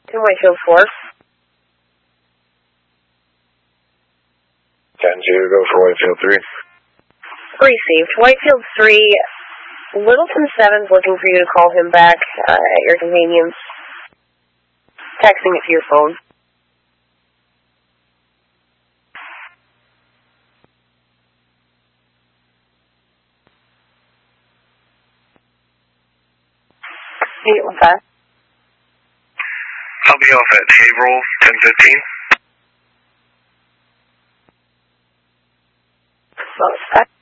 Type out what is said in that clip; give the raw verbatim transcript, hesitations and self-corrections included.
In Whitefield four. ten two, go for Whitefield three. Received. Whitefield three, Littleton seven's looking for you to call him back uh, at your convenience. Texting it to your phone. eight one five. I'll be off at Haverhill, ten fifteen. What was that?